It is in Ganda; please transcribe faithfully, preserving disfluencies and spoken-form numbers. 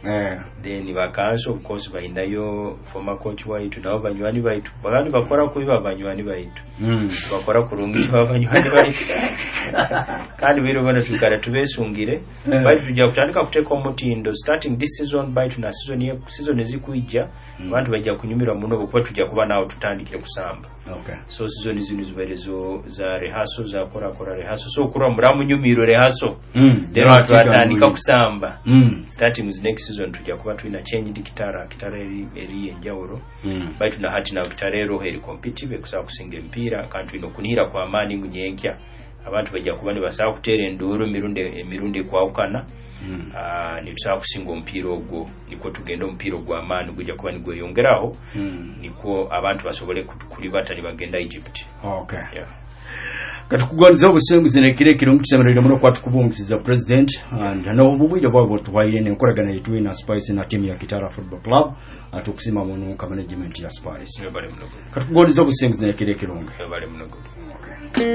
eh then bakanso of course baindayo former coach waitu nabo banywani baitu bagandi bakora kubiba banywani baitu mm bakora kurungisha abanywani baitu kandi biro bana tukara tubesungire yeah. baitu tujja kutandika kuteka omutindo starting this season baitu na season ye season ezikuija abantu mm. bajja kunyumira muno okuba tujja kuba nawo tutandikire kusamba okay so season zino ziberezo za rehearsal za kora kora rehearsal so kura muramu nyumiro rehearsal mm then tutandika kusamba mm starting with next season tujja kuba tuina change di kitara kitara eri eri enjawuro mm baitu na hati na kitarero heri competitive kusaba kusinga empira kantu ino kunihira kwa amani munyenkya abantu bajja kuba ne basaba kutere enduru mirunde emirundi kwaukana mm ah ni tusaba kusinga ompira ogwo niko tugenda ompira ogwo amani gujja kuba nigwe yongeraho mm niko abantu basobole kulibata ni bagenda Egypt okay yeah katukugwaniza obusenguzi nekire kiro mukisemerera muno kwatukubungisiza president and no bubwire bwabo twaire ne nkoragana yitu na Spice na team ya Kitara Football Club atukusima muno ka management ya Spice bale muno katukugwaniza obusenguzi nekire kironga bale muno okay